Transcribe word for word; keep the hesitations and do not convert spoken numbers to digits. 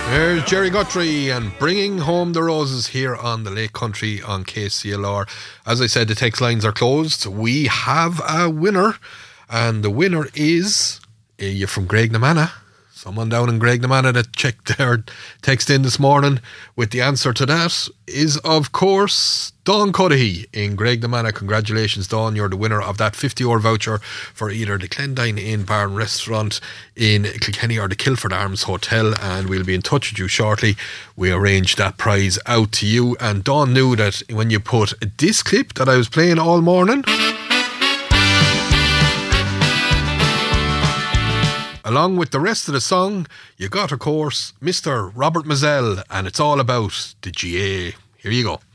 There's Jerry Guthrie and Bringing Home the Roses here on the Lake Country on K C L R. As I said, the text lines are closed. We have a winner, and the winner is uh, you're from Graignamanagh. Someone down in Graignamanagh that checked their text in this morning with the answer to that is, of course, Dawn Cudahy in Graignamanagh. Congratulations, Dawn. You're the winner of that fifty euro voucher for either the Clendine Inn Bar and Restaurant in Kilkenny or the Kilford Arms Hotel, and we'll be in touch with you shortly. We arranged that prize out to you, and Dawn knew that when you put this clip that I was playing all morning along with the rest of the song, you got, of course, Mister Robert Mazzell, and it's all about the G A A. Here you go.